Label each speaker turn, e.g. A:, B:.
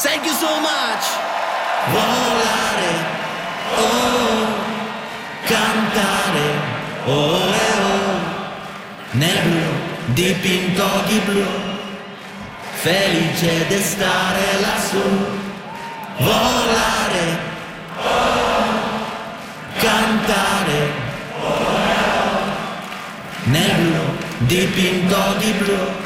A: Thank you so much. Volare, oh, cantare, oh, nel blu, dipinto di blu, felice di stare lassù. Volare, oh, cantare, oh, nel blu, dipinto di blu,